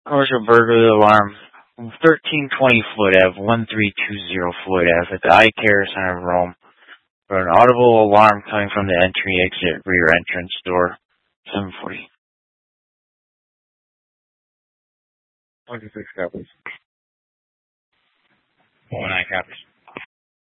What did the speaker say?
Commercial burglary alarm. 1320 Floyd Ave, 1320 Floyd Ave at the Eye Care Center of Rome. For an audible alarm coming from the entry-exit rear entrance door. 740. 26 copies. 19 copies.